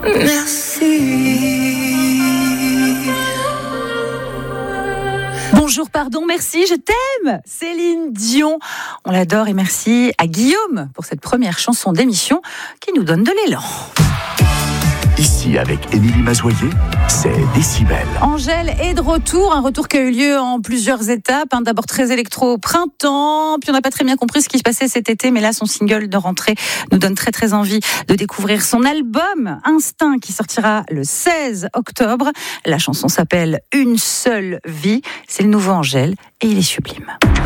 Bonjour, pardon, merci, je t'aime, Céline Dion. On l'adore et merci à Guillaume pour cette première chanson d'émission qui nous donne de l'élan. Ici, avec Émilie Mazoyer, c'est Décibel. Angèle est de retour, un retour qui a eu lieu en plusieurs étapes. D'abord très électro au printemps, puis on n'a pas très bien compris ce qui se passait cet été, mais là son single de rentrée nous donne très très envie de découvrir son album Instinct qui sortira le 16 octobre. La chanson s'appelle Une seule vie, c'est le nouveau Angèle et il est sublime.